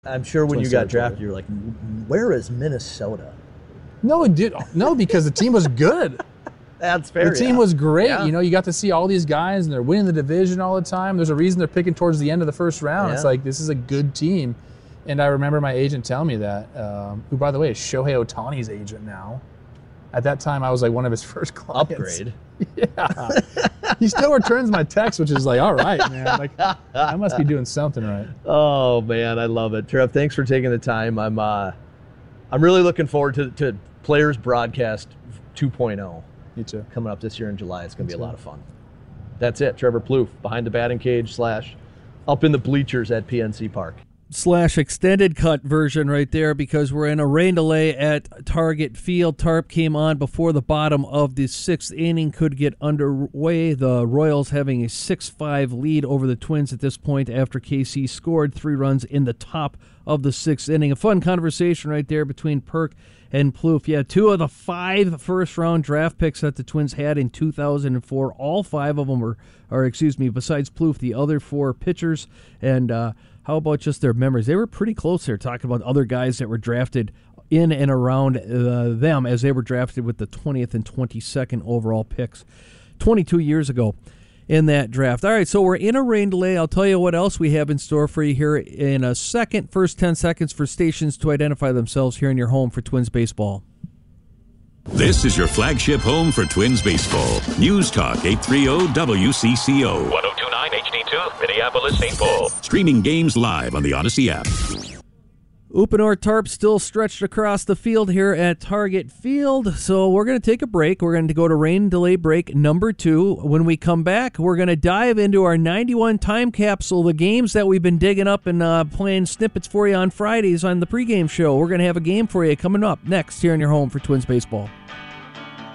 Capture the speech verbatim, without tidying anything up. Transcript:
I'm sure when Twins you got territory. drafted, you're like, where is Minnesota? No, it did. No, because the team was good. That's fair. The team yeah. was great. Yeah. You know, you got to see all these guys, and they're winning the division all the time. There's a reason they're picking towards the end of the first round. Yeah. It's like, this is a good team. And I remember my agent telling me that, um, who, by the way, is Shohei Ohtani's agent now. At that time, I was like one of his first clients. Upgrade. Yeah. He still returns my text, which is like, all right, man. Like, I must be doing something right. Oh man, I love it, Trev. Thanks for taking the time. I'm, uh, I'm really looking forward to to Players Broadcast two point oh. Me too. Coming up this year in July. It's going to be a too. lot of fun. That's it. Trevor Plouffe, behind the batting cage slash up in the bleachers at P N C Park. Slash extended cut version right there, because we're in a rain delay at Target Field. Tarp came on before the bottom of the sixth inning could get underway. The Royals having a six five lead over the Twins at this point after K C scored three runs in the top of the sixth inning. A fun conversation right there between Perk and Plouffe. Yeah, two of the five first-round draft picks that the Twins had in two thousand four, all five of them were, or excuse me, besides Plouffe, the other four pitchers. And uh, how about just their memories? They were pretty close there, talking about other guys that were drafted in and around uh, them as they were drafted with the twentieth and twenty-second overall picks twenty-two years ago in that draft. All right, so we're in a rain delay. I'll tell you what else we have in store for you here in a second. First ten seconds for stations to identify themselves here in your home for Twins baseball. This is your flagship home for Twins baseball. News Talk eight thirty W C C O. one oh two point nine H D two, Minneapolis, Saint Paul. Streaming games live on the Odyssey app. Upanor Tarp still stretched across the field here at Target Field. So we're going to take a break. We're going to go to rain delay break number two. When we come back, we're going to dive into our ninety-one time capsule, the games that we've been digging up and uh, playing snippets for you on Fridays on the pregame show. We're going to have a game for you coming up next here in your home for Twins baseball.